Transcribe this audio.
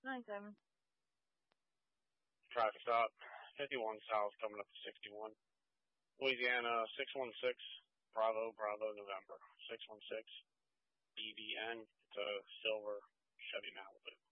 9-7. Traffic stop. 51 South coming up to 61. Louisiana 616. Bravo, November. 616. BVN. It's a silver Chevy Malibu.